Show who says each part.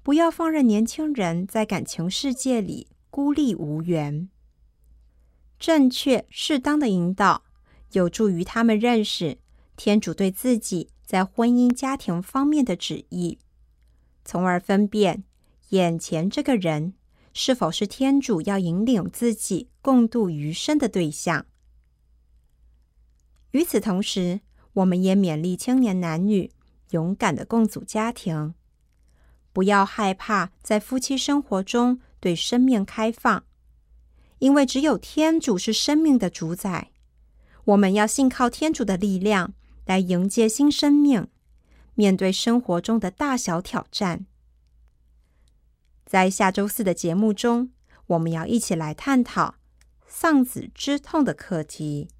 Speaker 1: 不要放任年轻人在感情世界里孤立无援。正确适当的引导，有助于他们认识天主对自己在婚姻家庭方面的旨意，从而分辨眼前这个人是否是天主要引领自己共度余生的对象。与此同时，我们也勉励青年男女勇敢地共组家庭，不要害怕在夫妻生活中对生命开放，因为只有天主是生命的主宰。我们要信靠天主的力量来迎接新生命，面对生活中的大小挑战。在下周4的节目中，我们要一起来探讨丧子之痛的课题。